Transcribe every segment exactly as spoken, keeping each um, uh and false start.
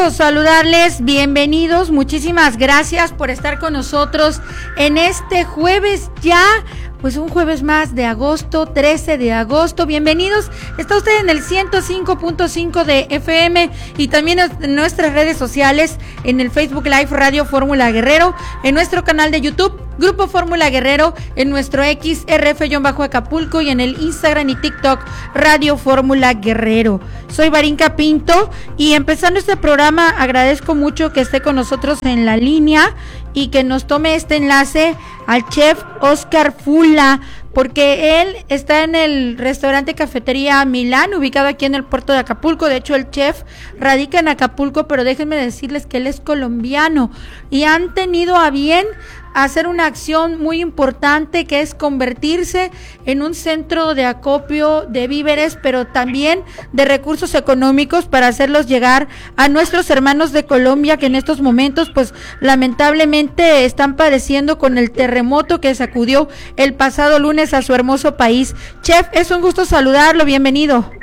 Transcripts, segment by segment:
Saludarles, bienvenidos, muchísimas gracias por estar con nosotros en este jueves ya, pues un jueves más de agosto, trece de agosto, bienvenidos, está usted en el ciento cinco punto cinco de F M y también en nuestras redes sociales, en el Facebook Live Radio Fórmula Guerrero, en nuestro canal de YouTube Grupo Fórmula Guerrero, en nuestro X R F-Acapulco y en el Instagram y TikTok Radio Fórmula Guerrero. Soy Varinka Pinto y empezando este programa agradezco mucho que esté con nosotros en la línea y que nos tome este enlace al chef Oscar Fula, porque él está en el restaurante Cafetería Milán, ubicado aquí en el puerto de Acapulco. De hecho, el chef radica en Acapulco, pero déjenme decirles que él es colombiano y han tenido a bien hacer una acción muy importante, que es convertirse en un centro de acopio de víveres, pero también de recursos económicos para hacerlos llegar a nuestros hermanos de Colombia, que en estos momentos pues lamentablemente están padeciendo con el terremoto que sacudió el pasado lunes a su hermoso país. Chef, es un gusto saludarlo, bienvenido.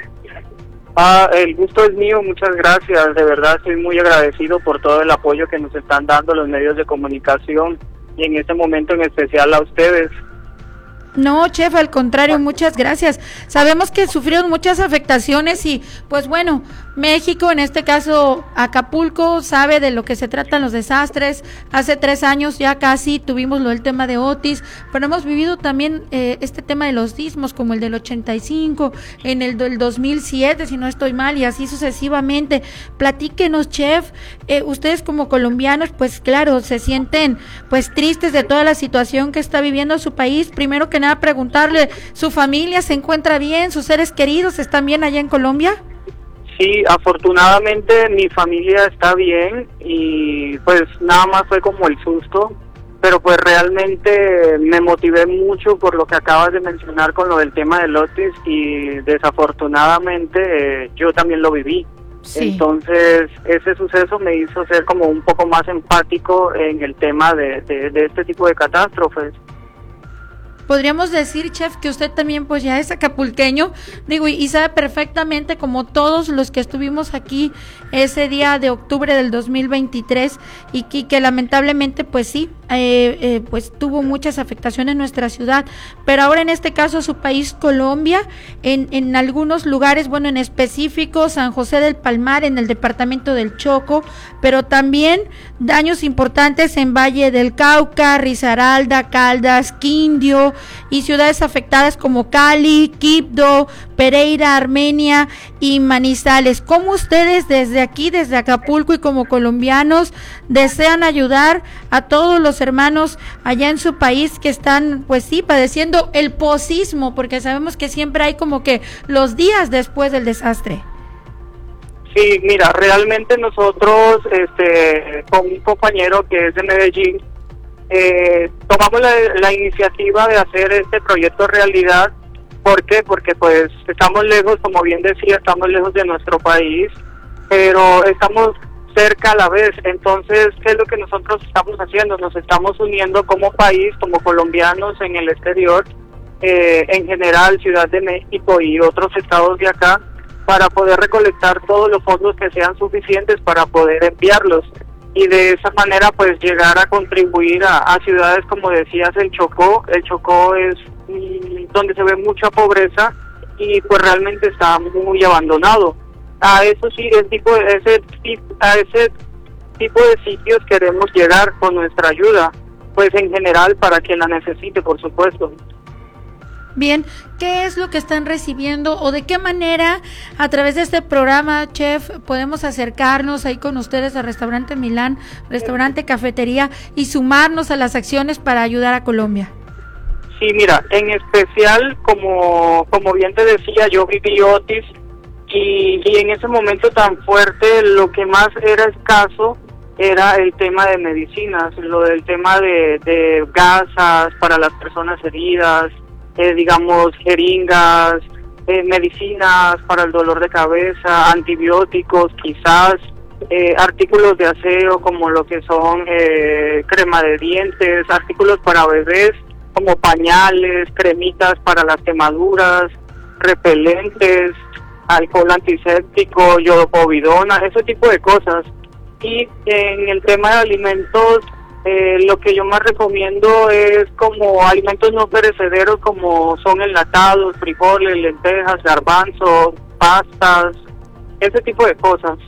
Ah, el gusto es mío, muchas gracias, de verdad estoy muy agradecido por todo el apoyo que nos están dando los medios de comunicación y en este momento en especial a ustedes. No, chef, al contrario, muchas gracias. Sabemos que sufrieron muchas afectaciones y, pues bueno, México, en este caso Acapulco, sabe de lo que se tratan los desastres. Hace tres años ya casi tuvimos lo del tema de Otis, pero hemos vivido también eh, este tema de los sismos, como el del ochenta y cinco, en el del dos mil siete, si no estoy mal, y así sucesivamente. Platíquenos, chef, eh, ustedes como colombianos, pues claro, se sienten pues tristes de toda la situación que está viviendo su país. Primero que nada, preguntarle, ¿su familia se encuentra bien? ¿Sus seres queridos están bien allá en Colombia? Sí, afortunadamente mi familia está bien y pues nada más fue como el susto, pero pues realmente me motivé mucho por lo que acabas de mencionar con lo del tema del Otis y desafortunadamente eh, yo también lo viví. Sí. Entonces ese suceso me hizo ser como un poco más empático en el tema de, de, de este tipo de catástrofes. Podríamos decir, chef, que usted también pues ya es acapulqueño, digo, y, y sabe perfectamente, como todos los que estuvimos aquí ese día de octubre del dos mil veintitrés y que, que lamentablemente pues sí, eh, eh, pues tuvo muchas afectaciones en nuestra ciudad, pero ahora en este caso su país Colombia, en, en algunos lugares, bueno, en específico San José del Palmar, en el departamento del Choco, pero también daños importantes en Valle del Cauca, Risaralda, Caldas, Quindio, y ciudades afectadas como Cali, Quibdó, Pereira, Armenia y Manizales. ¿Cómo ustedes desde aquí, desde Acapulco y como colombianos desean ayudar a todos los hermanos allá en su país que están, pues sí, padeciendo el posismo? Porque sabemos que siempre hay como que los días después del desastre. Sí, mira, realmente nosotros, este, con un compañero que es de Medellín, Eh, tomamos la, la iniciativa de hacer este proyecto realidad. ¿Por qué? Porque pues estamos lejos, como bien decía, estamos lejos de nuestro país, pero estamos cerca a la vez. Entonces, ¿qué es lo que nosotros estamos haciendo? Nos estamos uniendo como país, como colombianos en el exterior, eh, en general Ciudad de México y otros estados de acá, para poder recolectar todos los fondos que sean suficientes para poder enviarlos. Y de esa manera pues llegar a contribuir a, a ciudades como decías el Chocó. El Chocó es mm, donde se ve mucha pobreza y pues realmente está muy abandonado. A eso sí, el tipo de, ese, a ese tipo de sitios queremos llegar con nuestra ayuda, pues en general para quien la necesite, por supuesto. Bien, ¿qué es lo que están recibiendo o de qué manera a través de este programa, chef, podemos acercarnos ahí con ustedes al Restaurante Milán, Restaurante Cafetería y sumarnos a las acciones para ayudar a Colombia? Sí, mira, en especial, como como bien te decía, yo viví Otis y, y en ese momento tan fuerte lo que más era escaso era el tema de medicinas, lo del tema de, de gasas para las personas heridas, Eh, digamos, jeringas, eh, medicinas para el dolor de cabeza, antibióticos, quizás eh, artículos de aseo como lo que son eh, crema de dientes, artículos para bebés como pañales, cremitas para las quemaduras, repelentes, alcohol antiséptico, yodopovidona, ese tipo de cosas. y en el tema de alimentos, eh, lo que yo más recomiendo es como alimentos no perecederos, como son enlatados, frijoles, lentejas, garbanzos, pastas, ese tipo de cosas.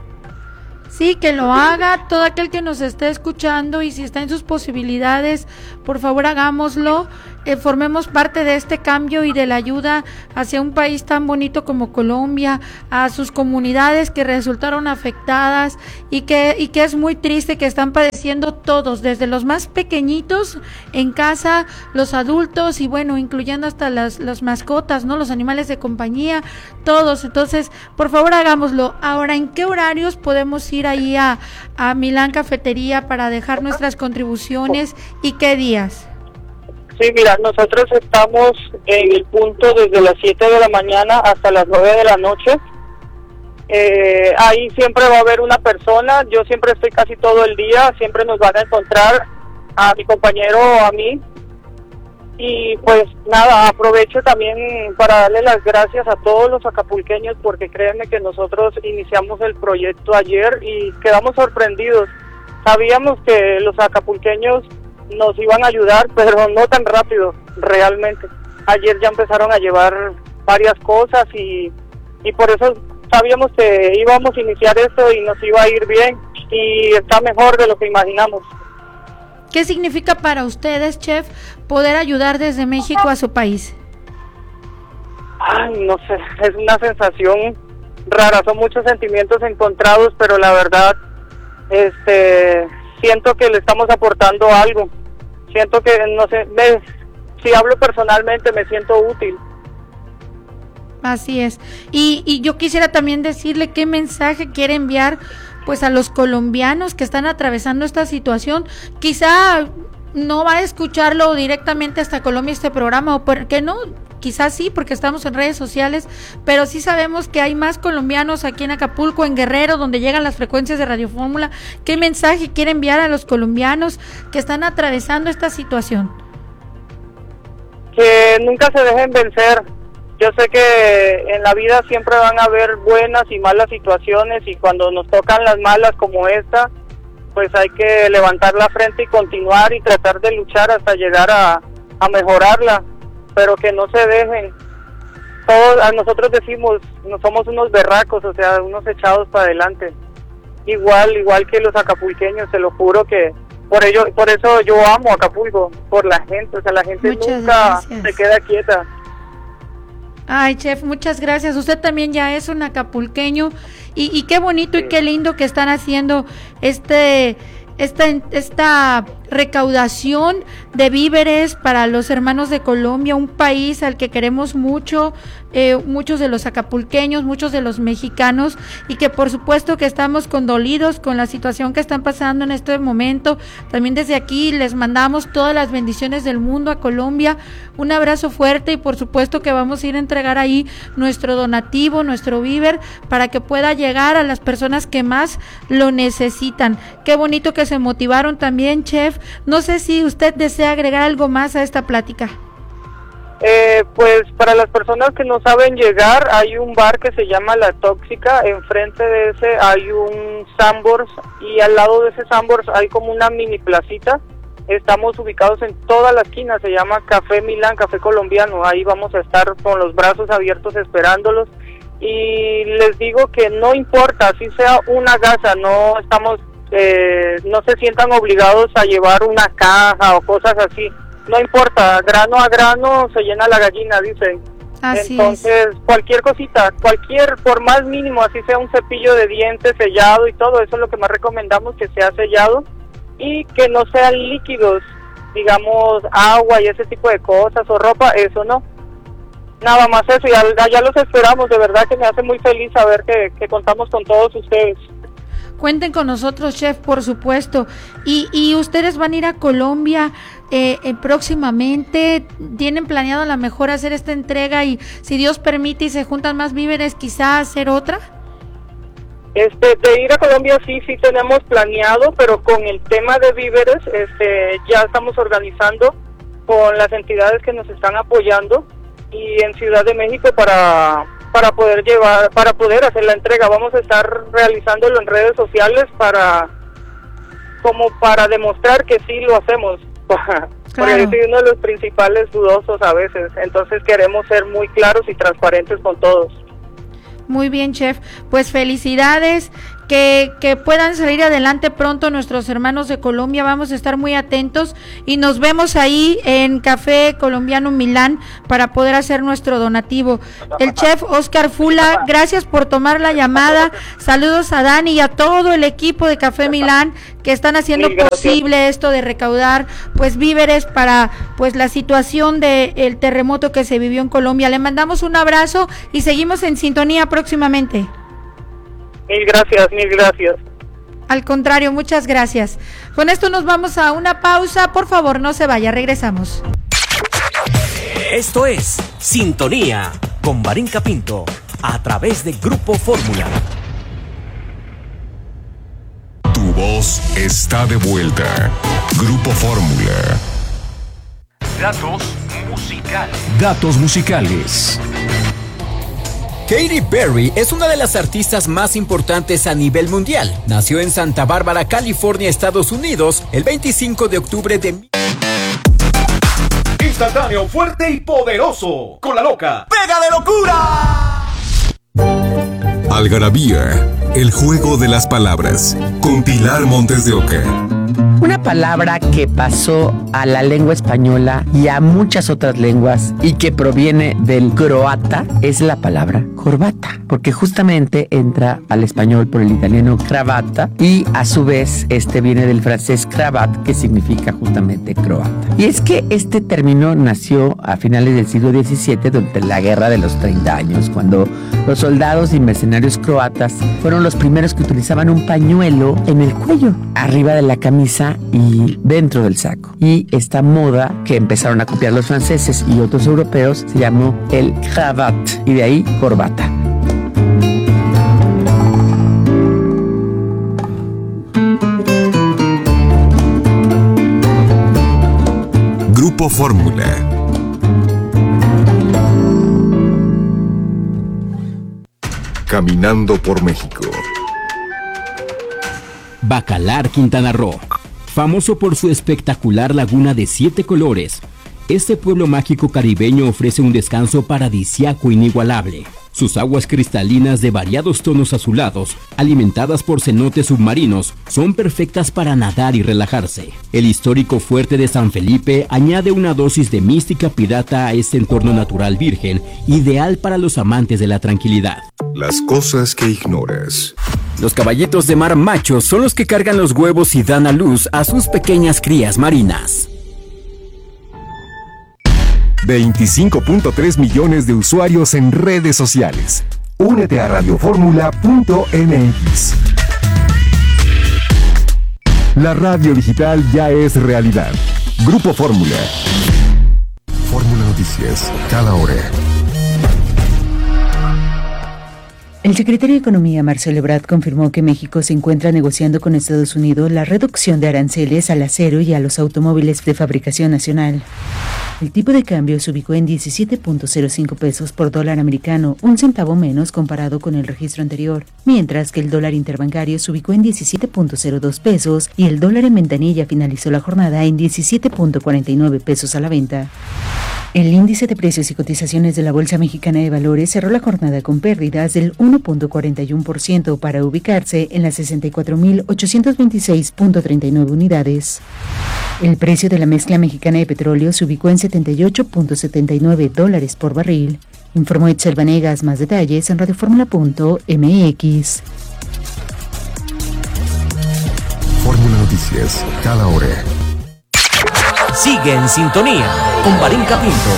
Sí, que lo haga todo aquel que nos esté escuchando, y si está en sus posibilidades, por favor hagámoslo, eh, formemos parte de este cambio y de la ayuda hacia un país tan bonito como Colombia, a sus comunidades que resultaron afectadas y que, y que es muy triste que están padeciendo todos, desde los más pequeñitos en casa, los adultos y bueno, incluyendo hasta las, las mascotas, ¿no? Los animales de compañía, todos. Entonces, por favor hagámoslo. Ahora, ¿en qué horarios podemos ir ahí a, a Milán Cafetería para dejar nuestras contribuciones y qué días? Sí, mira, nosotros estamos en el punto desde las siete de la mañana hasta las nueve de la noche. Eh, ahí siempre va a haber una persona, yo siempre estoy casi todo el día, siempre nos van a encontrar a mi compañero o a mí. Y pues nada, aprovecho también para darle las gracias a todos los acapulqueños, porque créanme que nosotros iniciamos el proyecto ayer y quedamos sorprendidos. Sabíamos que los acapulqueños nos iban a ayudar, pero no tan rápido, realmente. Ayer ya empezaron a llevar varias cosas y, y por eso sabíamos que íbamos a iniciar esto y nos iba a ir bien, y está mejor de lo que imaginamos. ¿Qué significa para ustedes, chef, poder ayudar desde México a su país? Ay, no sé, es una sensación rara, son muchos sentimientos encontrados, pero la verdad, este, siento que le estamos aportando algo. Siento que, no sé, me, si hablo personalmente, me siento útil. Así es. Y, y yo quisiera también decirle qué mensaje quiere enviar pues a los colombianos que están atravesando esta situación. Quizá no va a escucharlo directamente hasta Colombia este programa, o por qué no, quizás sí, porque estamos en redes sociales, pero sí sabemos que hay más colombianos aquí en Acapulco, en Guerrero, donde llegan las frecuencias de Radio Fórmula. ¿Qué mensaje quiere enviar a los colombianos que están atravesando esta situación? Que nunca se dejen vencer. Yo sé que en la vida siempre van a haber buenas y malas situaciones, y cuando nos tocan las malas como esta, pues hay que levantar la frente y continuar y tratar de luchar hasta llegar a, a mejorarla, pero que no se dejen. Todos, a nosotros decimos, no somos unos berracos, o sea, unos echados para adelante. Igual, igual que los acapulqueños, te lo juro que por ello, por eso yo amo Acapulco, por la gente, o sea, la gente Muchas nunca gracias. se queda quieta. Ay, chef, muchas gracias. Usted también ya es un acapulqueño y, y qué bonito Sí. y qué lindo que están haciendo este esta esta recaudación de víveres para los hermanos de Colombia, un país al que queremos mucho, eh, muchos de los acapulqueños, muchos de los mexicanos, y que por supuesto que estamos condolidos con la situación que están pasando en este momento. También desde aquí les mandamos todas las bendiciones del mundo a Colombia, un abrazo fuerte, y por supuesto que vamos a ir a entregar ahí nuestro donativo, nuestro víver, para que pueda llegar a las personas que más lo necesitan. Qué bonito que se motivaron también, chef. No sé si usted desea agregar algo más a esta plática. Eh, pues para las personas que no saben llegar, hay un bar que se llama La Tóxica. Enfrente de ese hay un Sambors, y al lado de ese Sambors hay como una mini placita. Estamos ubicados en toda la esquina, se llama Café Milán, Café Colombiano. Ahí vamos a estar con los brazos abiertos esperándolos, y les digo que no importa, así sea una gasa, no estamos eh, no se sientan obligados a llevar una caja o cosas así. No importa, grano a grano se llena la gallina, dicen. Así Entonces, es. cualquier cosita, cualquier, por más mínimo, así sea un cepillo de dientes sellado y todo, eso es lo que más recomendamos, que sea sellado y que no sean líquidos, digamos agua y ese tipo de cosas, o ropa, eso no. Nada más eso, y allá los esperamos, de verdad que me hace muy feliz saber que, que contamos con todos ustedes. Cuenten con nosotros, chef, por supuesto. Y, y ustedes van a ir a Colombia eh, eh, próximamente. ¿Tienen planeado a lo mejor hacer esta entrega y, si Dios permite y se juntan más víveres, quizá hacer otra? Este, de ir a Colombia sí, sí tenemos planeado, pero con el tema de víveres, este, ya estamos organizando con las entidades que nos están apoyando, y en Ciudad de México para para poder llevar, para poder hacer la entrega. Vamos a estar realizándolo en redes sociales para, como para demostrar que sí lo hacemos. Claro. Porque yo soy uno de los principales dudosos a veces, entonces queremos ser muy claros y transparentes con todos. Muy bien, chef, pues felicidades, que, que puedan salir adelante pronto nuestros hermanos de Colombia, vamos a estar muy atentos y nos vemos ahí en Café Colombiano Milán para poder hacer nuestro donativo. El chef Oscar Fula, gracias por tomar la llamada, saludos a Dani y a todo el equipo de Café Milán que están haciendo sí, posible esto de recaudar pues víveres para pues la situación de el terremoto que se vivió en Colombia. Le mandamos un abrazo y seguimos en sintonía próximamente. Mil gracias, mil gracias. Al contrario, muchas gracias. Con esto nos vamos a una pausa, por favor no se vaya, regresamos. Esto es Sintonía con Varinka Pinto a través de Grupo Fórmula. Tu voz está de vuelta. Grupo Fórmula. Datos musicales. Datos musicales. Katy Perry es una de las artistas más importantes a nivel mundial. Nació en Santa Bárbara, California, Estados Unidos, el veinticinco de octubre de... Instantáneo, fuerte y poderoso. Con la loca. ¡Pega de locura! Algarabía, el juego de las palabras. Con Pilar Montes de Oca. Una palabra que pasó a la lengua española y a muchas otras lenguas y que proviene del croata es la palabra corbata, porque justamente entra al español por el italiano cravata y a su vez este viene del francés cravat, que significa justamente croata. Y es que este término nació a finales del siglo diecisiete durante la Guerra de los treinta años, cuando los soldados y mercenarios croatas fueron los primeros que utilizaban un pañuelo en el cuello, arriba de la camisa y dentro del saco. Y esta moda que empezaron a copiar los franceses y otros europeos se llamó el cravat y de ahí corbata. Grupo Fórmula. Caminando por México. Bacalar, Quintana Roo. Famoso por su espectacular laguna de siete colores, este pueblo mágico caribeño ofrece un descanso paradisíaco inigualable. Sus aguas cristalinas de variados tonos azulados, alimentadas por cenotes submarinos, son perfectas para nadar y relajarse. El histórico fuerte de San Felipe añade una dosis de mística pirata a este entorno natural virgen, ideal para los amantes de la tranquilidad. Las cosas que ignoras. Los caballitos de mar machos son los que cargan los huevos y dan a luz a sus pequeñas crías marinas. veinticinco punto tres millones de usuarios en redes sociales. Únete a radioformula punto m x. La radio digital ya es realidad. Grupo Fórmula. Fórmula Noticias, cada hora. El secretario de Economía, Marcelo Ebrard, confirmó que México se encuentra negociando con Estados Unidos la reducción de aranceles al acero y a los automóviles de fabricación nacional. El tipo de cambio se ubicó en diecisiete punto cero cinco pesos por dólar americano, un centavo menos comparado con el registro anterior, mientras que el dólar interbancario se ubicó en diecisiete punto cero dos pesos y el dólar en ventanilla finalizó la jornada en diecisiete punto cuarenta y nueve pesos a la venta. El índice de precios y cotizaciones de la Bolsa Mexicana de Valores cerró la jornada con pérdidas del uno punto cuarenta y uno por ciento para ubicarse en las sesenta y cuatro mil ochocientos veintiséis punto treinta y nueve unidades. El precio de la mezcla mexicana de petróleo se ubicó en setenta y ocho punto setenta y nueve dólares por barril. Informó Itzel Vanegas. Más detalles en radioformula punto m x. Fórmula Noticias, cada hora. Sigue en sintonía con Varinka Pinto.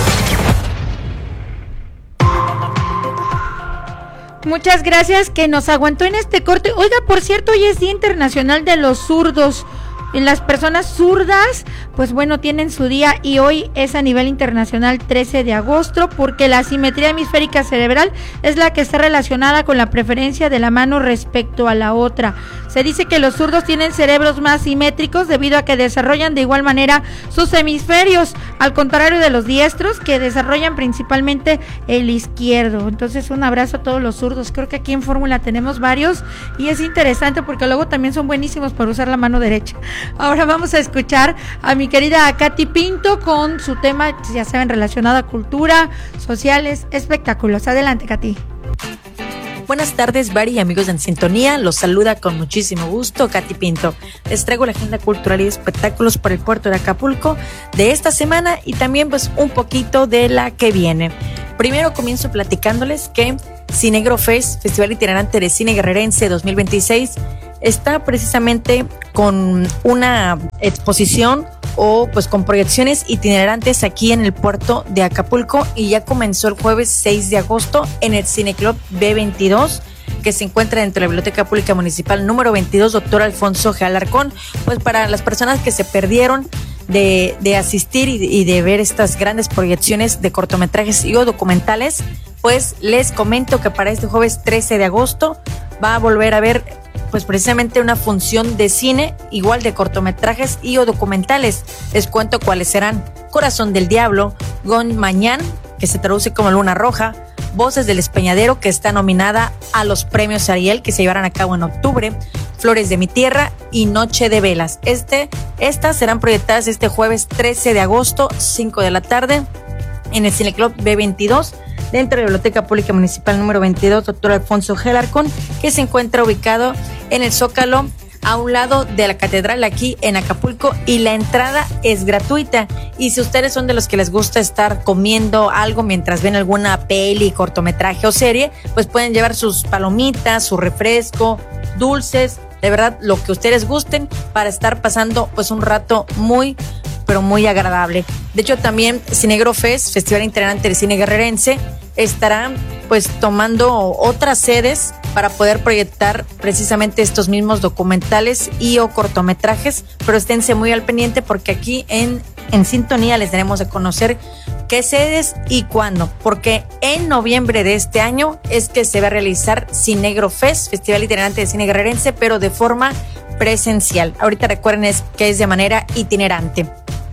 Muchas gracias que nos aguantó en este corte. Oiga, por cierto, hoy es Día Internacional de los Zurdos. las personas zurdas, pues bueno, tienen su día y hoy es a nivel internacional trece de agosto, porque la asimetría hemisférica cerebral es la que está relacionada con la preferencia de la mano respecto a la otra. Se dice que los zurdos tienen cerebros más simétricos debido a que desarrollan de igual manera sus hemisferios, al contrario de los diestros que desarrollan principalmente el izquierdo. Entonces un abrazo a todos los zurdos. Creo que aquí en Fórmula tenemos varios y es interesante porque luego también son buenísimos para usar la mano derecha. Ahora vamos a escuchar a mi querida Katy Pinto con su tema, ya saben, relacionado a cultura, sociales, espectáculos. Adelante, Katy. Buenas tardes, Bari y amigos de En Sintonía. Los saluda con muchísimo gusto Katy Pinto. Les traigo la agenda cultural y espectáculos por el puerto de Acapulco de esta semana y también pues un poquito de la que viene. Primero comienzo platicándoles que Cinegro Fest, Festival Itinerante de Cine Guerrerense dos mil veintiséis, está precisamente con una exposición o pues con proyecciones itinerantes aquí en el puerto de Acapulco y ya comenzó el jueves seis de agosto en el Cineclub B veintidós, que se encuentra dentro de la Biblioteca Pública Municipal número veintidós, Doctor Alfonso G. Alarcón. Pues para las personas que se perdieron de, de asistir y de, y de ver estas grandes proyecciones de cortometrajes y o documentales, pues les comento que para este jueves trece de agosto va a volver a ver pues precisamente una función de cine, igual de cortometrajes y o documentales. Les cuento cuáles serán: Corazón del Diablo, Gon Mañán, que se traduce como Luna Roja, Voces del Espeñadero, que está nominada a los premios Ariel, que se llevarán a cabo en octubre, Flores de mi Tierra y Noche de Velas. Este, estas serán proyectadas este jueves trece de agosto, cinco de la tarde, en el Cineclub B veintidós, dentro de la Biblioteca Pública Municipal número veintidós, Doctor Alfonso G. Alarcón, que se encuentra ubicado en el Zócalo, a un lado de la catedral aquí en Acapulco, y la entrada es gratuita. Y si ustedes son de los que les gusta estar comiendo algo mientras ven alguna peli, cortometraje o serie, pues pueden llevar sus palomitas, su refresco, dulces, de verdad lo que ustedes gusten, para estar pasando pues un rato muy pero muy agradable. De hecho, también Cinegro Fest, Festival Itinerante de Cine Guerrerense, estará pues tomando otras sedes para poder proyectar precisamente estos mismos documentales y o cortometrajes, pero esténse muy al pendiente porque aquí en, en Sintonía les daremos a conocer qué sedes y cuándo, porque en noviembre de este año es que se va a realizar Cinegro Fest, Festival Itinerante de Cine Guerrerense, pero de forma presencial. Ahorita recuerden es que es de manera itinerante.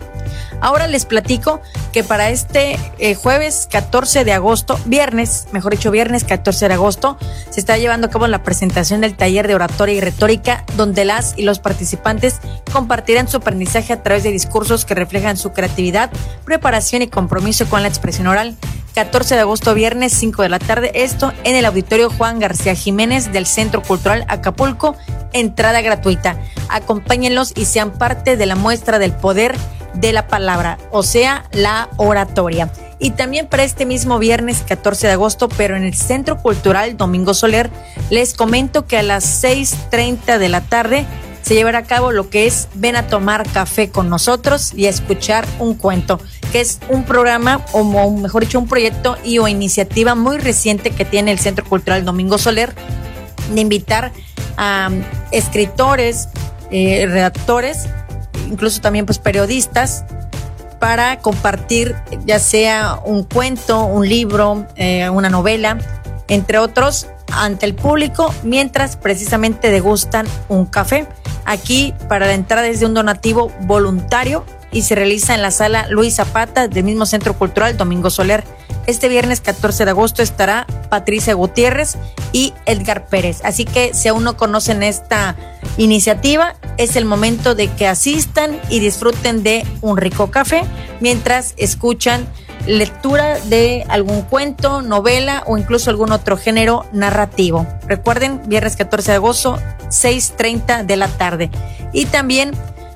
Ahora les platico que para este eh, jueves catorce de agosto, viernes, mejor dicho viernes catorce de agosto, se está llevando a cabo la presentación del taller de oratoria y retórica, donde las y los participantes compartirán su aprendizaje a través de discursos que reflejan su creatividad, preparación y compromiso con la expresión oral. catorce de agosto, viernes, cinco de la tarde, esto en el Auditorio Juan García Jiménez del Centro Cultural Acapulco, entrada gratuita. Acompáñenlos y sean parte de la muestra del poder de la palabra, o sea, la oratoria. Y también para este mismo viernes catorce de agosto, pero en el Centro Cultural Domingo Soler, les comento que a las seis treinta de la tarde se llevará a cabo lo que es Ven a tomar café con nosotros y a escuchar un cuento, que es un programa, o mejor dicho, un proyecto y o iniciativa muy reciente que tiene el Centro Cultural Domingo Soler, de invitar a um, escritores, eh, redactores, incluso también pues periodistas, para compartir ya sea un cuento, un libro, eh, una novela, entre otros, ante el público, mientras precisamente degustan un café. Aquí para la entrada es de un donativo voluntario y se realiza en la sala Luis Zapata del mismo Centro Cultural Domingo Soler. Este viernes catorce de agosto estará Patricia Gutiérrez y Edgar Pérez. Así que si aún no conocen esta iniciativa, es el momento de que asistan y disfruten de un rico café mientras escuchan lectura de algún cuento, novela o incluso algún otro género narrativo. Recuerden, viernes catorce de agosto, seis treinta de la tarde. Y también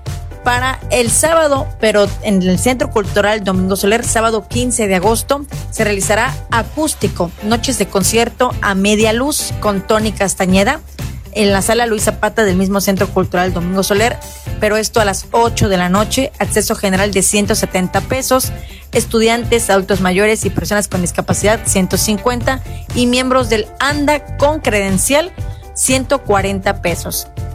para el sábado, pero en el Centro Cultural Domingo Soler, sábado quince de agosto, se realizará acústico, noches de concierto a media luz con Tony Castañeda, en la sala Luis Zapata del mismo Centro Cultural Domingo Soler, pero esto a las ocho de la noche, acceso general de ciento setenta pesos, estudiantes, adultos mayores y personas con discapacidad ciento cincuenta y miembros del ANDA con credencial ciento cuarenta pesos.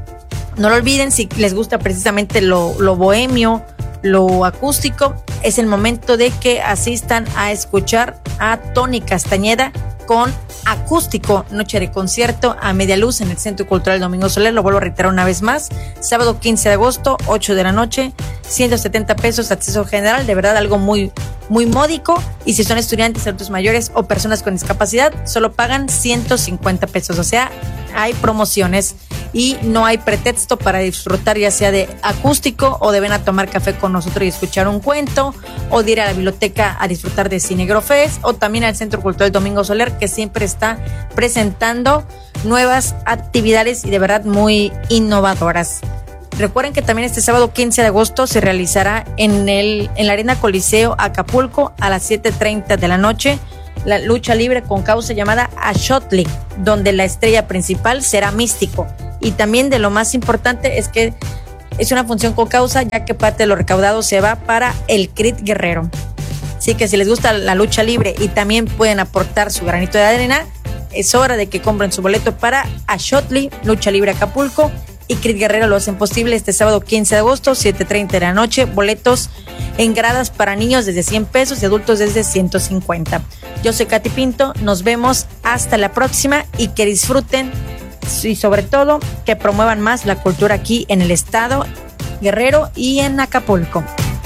No lo olviden, si les gusta precisamente lo, lo bohemio, lo acústico, es el momento de que asistan a escuchar a Tony Castañeda con acústico, noche de concierto a media luz en el Centro Cultural Domingo Soler. Lo vuelvo a reiterar una vez más, sábado quince de agosto, ocho de la noche, ciento setenta pesos, acceso general, de verdad algo muy, muy módico. Y si son estudiantes, adultos mayores o personas con discapacidad, solo pagan ciento cincuenta pesos, o sea, hay promociones y no hay pretexto para disfrutar ya sea de acústico o de ven a tomar café con nosotros y escuchar un cuento, o de ir a la biblioteca a disfrutar de Cinegrofest, o también al Centro Cultural Domingo Soler, que siempre está presentando nuevas actividades y de verdad muy innovadoras. Recuerden que también este sábado quince de agosto se realizará en, el, en la Arena Coliseo Acapulco a las siete treinta de la noche la lucha libre con causa llamada Ashotli, donde la estrella principal será Místico. Y también de lo más importante es que es una función con causa, ya que parte de lo recaudado se va para el C R I T Guerrero. Así que si les gusta la lucha libre y también pueden aportar su granito de arena, es hora de que compren su boleto para Ashotli, lucha libre Acapulco, y C R I T Guerrero lo hacen posible este sábado quince de agosto, siete treinta de la noche, boletos en gradas para niños desde cien pesos y adultos desde ciento cincuenta. Yo soy Katy Pinto, nos vemos hasta la próxima y que disfruten y sobre todo que promuevan más la cultura aquí en el estado Guerrero y en Acapulco.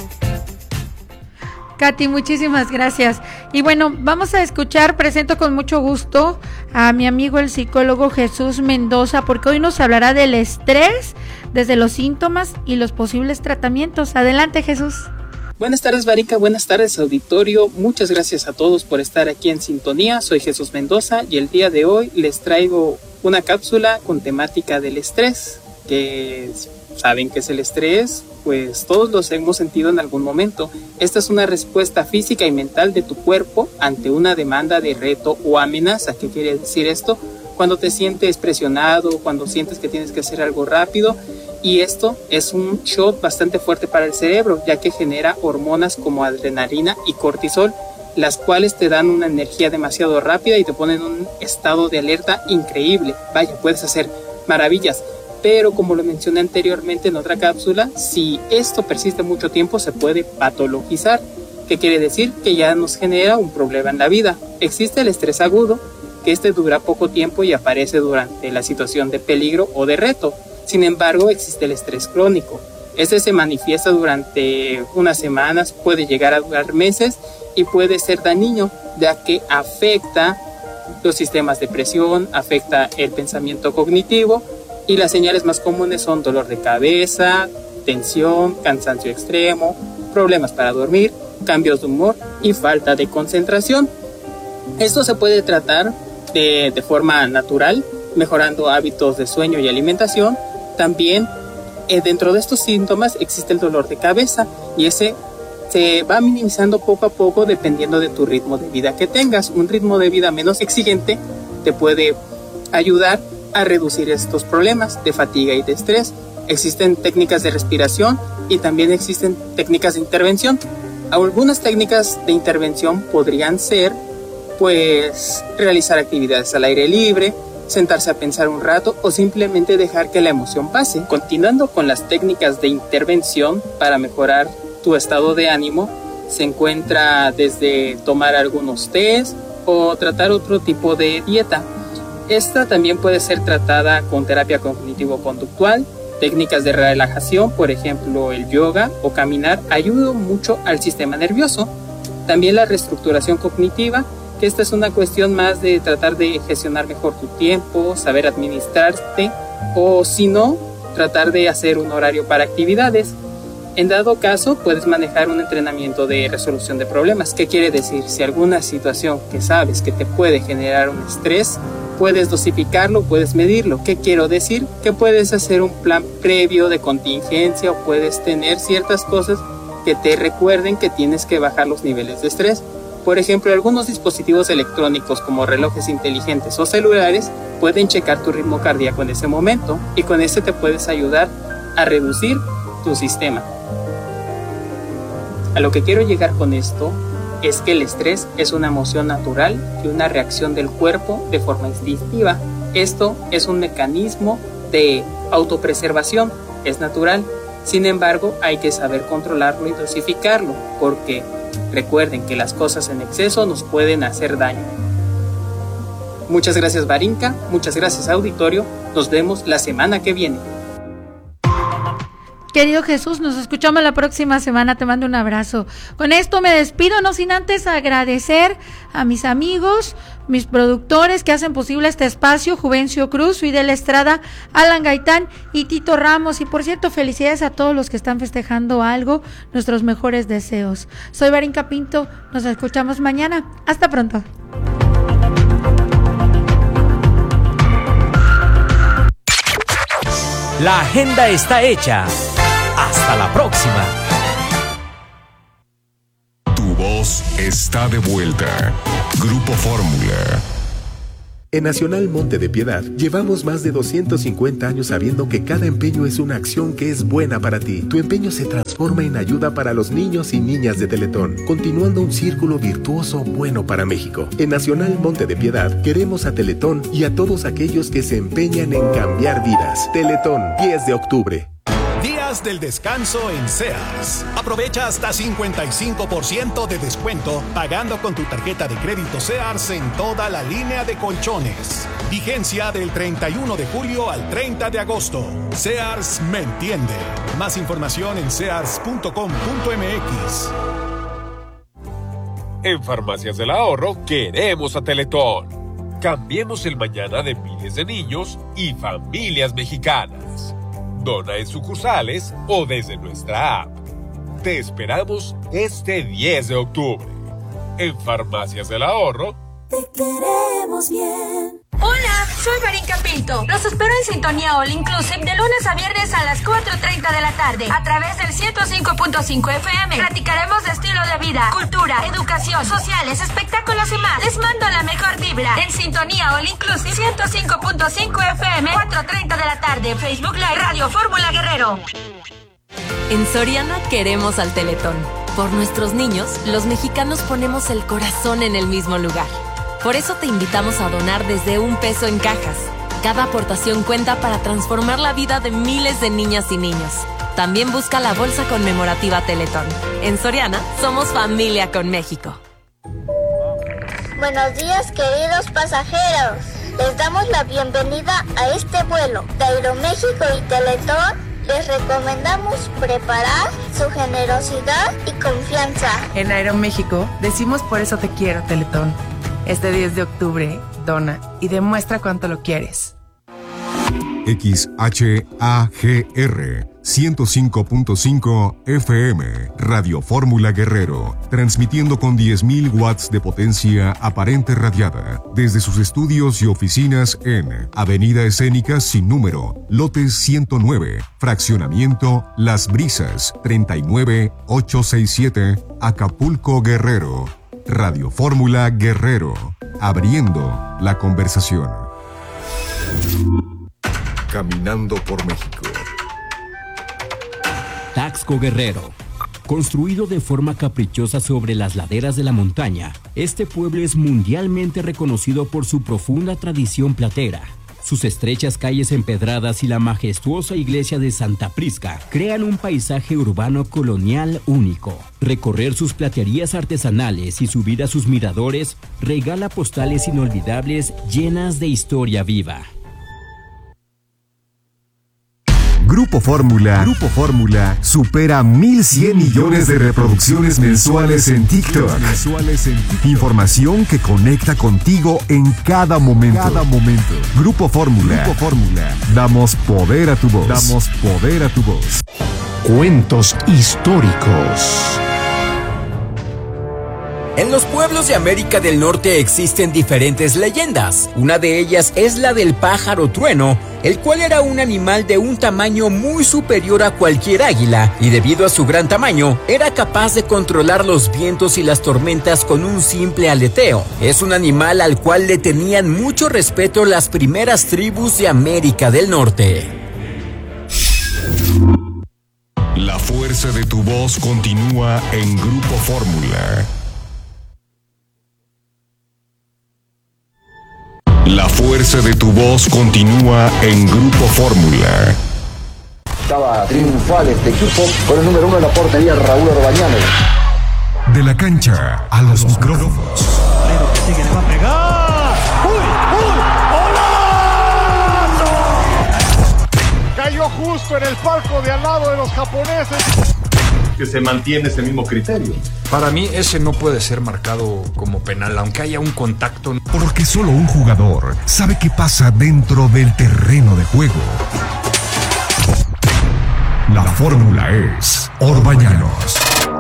Katy, muchísimas gracias. Y bueno, vamos a escuchar, presento con mucho gusto a mi amigo el psicólogo Jesús Mendoza, porque hoy nos hablará del estrés, desde los síntomas y los posibles tratamientos. Adelante, Jesús. Buenas tardes, Barinka, buenas tardes, auditorio. Muchas gracias a todos por estar aquí en sintonía. Soy Jesús Mendoza y el día de hoy les traigo una cápsula con temática del estrés, que saben qué es el estrés, pues todos los hemos sentido en algún momento. Esta es una respuesta física y mental de tu cuerpo ante una demanda de reto o amenaza. ¿Qué quiere decir esto? Cuando te sientes presionado, cuando sientes que tienes que hacer algo rápido, y esto es un shock bastante fuerte para el cerebro, ya que genera hormonas como adrenalina y cortisol, las cuales te dan una energía demasiado rápida y te ponen en un estado de alerta increíble. Vaya, puedes hacer maravillas. Pero como lo mencioné anteriormente en otra cápsula, si esto persiste mucho tiempo se puede patologizar. ¿Qué quiere decir? Que ya nos genera un problema en la vida. Existe el estrés agudo, que este dura poco tiempo y aparece durante la situación de peligro o de reto. Sin embargo, existe el estrés crónico. Este se manifiesta durante unas semanas, puede llegar a durar meses y puede ser dañino, ya que afecta los sistemas de presión, afecta el pensamiento cognitivo. Y las señales más comunes son dolor de cabeza, tensión, cansancio extremo, problemas para dormir, cambios de humor y falta de concentración. Esto se puede tratar de, de forma natural, mejorando hábitos de sueño y alimentación. También eh, dentro de estos síntomas existe el dolor de cabeza y ese se va minimizando poco a poco dependiendo de tu ritmo de vida que tengas. Un ritmo de vida menos exigente te puede ayudar a reducir estos problemas de fatiga y de estrés. Existen técnicas de respiración y también existen técnicas de intervención. Algunas técnicas de intervención podrían ser, pues, realizar actividades al aire libre, sentarse a pensar un rato o simplemente dejar que la emoción pase. Continuando con las técnicas de intervención para mejorar tu estado de ánimo, se encuentra desde tomar algunos tés o tratar otro tipo de dieta. Esta también puede ser tratada con terapia cognitivo-conductual, técnicas de relajación, por ejemplo el yoga o caminar, ayudan mucho al sistema nervioso. También la reestructuración cognitiva, que esta es una cuestión más de tratar de gestionar mejor tu tiempo, saber administrarte, o si no, tratar de hacer un horario para actividades. En dado caso, puedes manejar un entrenamiento de resolución de problemas. ¿Qué quiere decir? Si alguna situación que sabes que te puede generar un estrés, puedes dosificarlo, puedes medirlo. ¿Qué quiero decir? Que puedes hacer un plan previo de contingencia o puedes tener ciertas cosas que te recuerden que tienes que bajar los niveles de estrés. Por ejemplo, algunos dispositivos electrónicos como relojes inteligentes o celulares pueden checar tu ritmo cardíaco en ese momento y con este te puedes ayudar a reducir tu sistema. A lo que quiero llegar con esto es que el estrés es una emoción natural y una reacción del cuerpo de forma instintiva. Esto es un mecanismo de autopreservación, es natural. Sin embargo, hay que saber controlarlo y dosificarlo, porque recuerden que las cosas en exceso nos pueden hacer daño. Muchas gracias, Barinka, muchas gracias, auditorio, nos vemos la semana que viene. Querido Jesús, nos escuchamos la próxima semana, te mando un abrazo. Con esto me despido, no sin antes agradecer a mis amigos, mis productores que hacen posible este espacio, Juvencio Cruz, Fidel Estrada, Alan Gaitán y Tito Ramos. Y por cierto, felicidades a todos los que están festejando algo, nuestros mejores deseos. Soy Barinka Pinto, nos escuchamos mañana. Hasta pronto. La agenda está hecha. Hasta la próxima. Tu voz está de vuelta. Grupo Fórmula. En Nacional Monte de Piedad llevamos más de doscientos cincuenta años sabiendo que cada empeño es una acción que es buena para ti. Tu empeño se transforma en ayuda para los niños y niñas de Teletón, continuando un círculo virtuoso bueno para México. En Nacional Monte de Piedad queremos a Teletón y a todos aquellos que se empeñan en cambiar vidas. Teletón, diez de octubre. Días del descanso en Sears. Aprovecha hasta cincuenta y cinco por ciento de descuento pagando con tu tarjeta de crédito Sears en toda la línea de colchones. Vigencia del treinta y uno de julio al treinta de agosto. Sears me entiende. Más información en sears punto com punto m x. En Farmacias del Ahorro queremos a Teletón. Cambiemos el mañana de miles de niños y familias mexicanas. Dona en sucursales o desde nuestra app. Te esperamos este diez de octubre. En Farmacias del Ahorro. Te queremos bien. Hola, soy Barinka Pinto. Los espero en Sintonía All Inclusive de lunes a viernes a las cuatro treinta de la tarde a través del ciento cinco punto cinco F M. Platicaremos de estilo de vida, cultura, educación, sociales, espectáculos y más. Les mando la mejor vibra en Sintonía All Inclusive ciento cinco punto cinco F M, cuatro treinta de la tarde. Facebook Live Radio Fórmula Guerrero. En Soriana queremos al Teletón. Por nuestros niños, los mexicanos ponemos el corazón en el mismo lugar. Por eso te invitamos a donar desde un peso en cajas. Cada aportación cuenta para transformar la vida de miles de niñas y niños. También busca la bolsa conmemorativa Teletón. En Soriana, somos familia con México. Buenos días, queridos pasajeros. Les damos la bienvenida a este vuelo de Aeroméxico y Teletón. Les recomendamos preparar su generosidad y confianza. En Aeroméxico decimos por eso te quiero, Teletón. Este diez de octubre, dona y demuestra cuánto lo quieres. X H A G R ciento cinco punto cinco F M, Radio Fórmula Guerrero, transmitiendo con diez mil watts de potencia aparente radiada desde sus estudios y oficinas en Avenida Escénica sin número, lote ciento nueve, fraccionamiento Las Brisas, treinta y nueve ochocientos sesenta y siete, Acapulco, Guerrero. Radio Fórmula Guerrero, abriendo la conversación. Caminando por México. Taxco Guerrero. Construido de forma caprichosa sobre las laderas de la montaña, este pueblo es mundialmente reconocido por su profunda tradición platera. Sus estrechas calles empedradas y la majestuosa iglesia de Santa Prisca crean un paisaje urbano colonial único. Recorrer sus platerías artesanales y subir a sus miradores regala postales inolvidables llenas de historia viva. Grupo Fórmula, Grupo Fórmula supera mil cien millones de reproducciones mensuales en TikTok. Mensuales en TikTok. Información que conecta contigo en cada momento. Cada momento. Grupo Fórmula, Grupo Fórmula. Damos poder a tu voz. Damos poder a tu voz. Cuentos históricos. En los pueblos de América del Norte existen diferentes leyendas. Una de ellas es la del pájaro trueno, el cual era un animal de un tamaño muy superior a cualquier águila y debido a su gran tamaño era capaz de controlar los vientos y las tormentas con un simple aleteo. Es un animal al cual le tenían mucho respeto las primeras tribus de América del Norte. La fuerza de tu voz continúa en Grupo Fórmula. La fuerza fuerza de tu voz continúa en Grupo Fórmula. Estaba triunfal este equipo con el número uno en la portería, Raúl Orbañanos. De la cancha a los micrófonos. Pero que sigue, le va a pegar. ¡Uy, uy! ¡Golazo! Cayó justo en el palco de al lado de los japoneses. Que se mantiene ese mismo criterio. Para mí ese no puede ser marcado como penal, aunque haya un contacto. Porque solo un jugador sabe qué pasa dentro del terreno de juego. La fórmula es Orbañanos.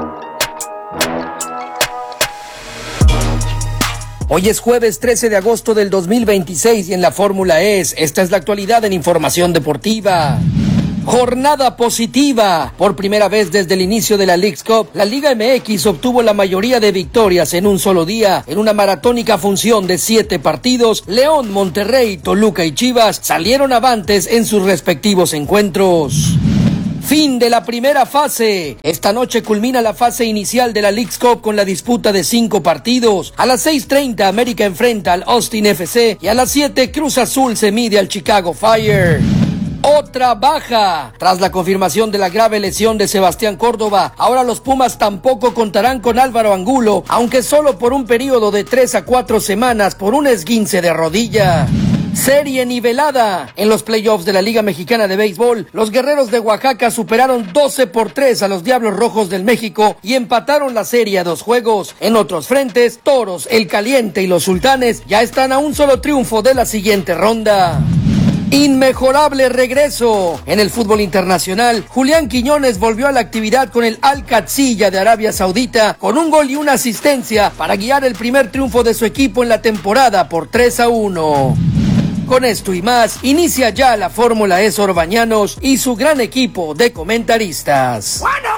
Hoy es jueves trece de agosto del dos mil veintiséis y en la Fórmula es, esta es la actualidad en Información Deportiva. Jornada positiva. Por primera vez desde el inicio de la Leagues Cup, la Liga M X obtuvo la mayoría de victorias en un solo día. En una maratónica función de siete partidos, León, Monterrey, Toluca y Chivas salieron avantes en sus respectivos encuentros. Fin de la primera fase. Esta noche culmina la fase inicial de la Leagues Cup con la disputa de cinco partidos. A las seis treinta América enfrenta al Austin F C y a las siete Cruz Azul se mide al Chicago Fire. Otra baja. Tras la confirmación de la grave lesión de Sebastián Córdoba, ahora los Pumas tampoco contarán con Álvaro Angulo, aunque solo por un periodo de tres a cuatro semanas por un esguince de rodilla. Serie nivelada. En los playoffs de la Liga Mexicana de Béisbol, los Guerreros de Oaxaca superaron doce por tres a los Diablos Rojos del México y empataron la serie a dos juegos. En otros frentes, Toros, El Caliente y los Sultanes ya están a un solo triunfo de la siguiente ronda. Inmejorable regreso. En el fútbol internacional, Julián Quiñones volvió a la actividad con el Al-Qadsiya de Arabia Saudita con un gol y una asistencia para guiar el primer triunfo de su equipo en la temporada por tres a uno. Con esto y más, inicia ya la Fórmula E Orbañanos y su gran equipo de comentaristas.